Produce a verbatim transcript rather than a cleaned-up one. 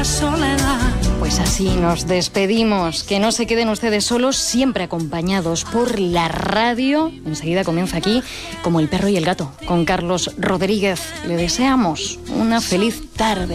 la soledad. Pues así nos despedimos. Que no se queden ustedes solos, siempre acompañados por la radio. Enseguida comienza aquí Como el perro y el gato, con Carlos Rodríguez. Le deseamos una feliz tarde.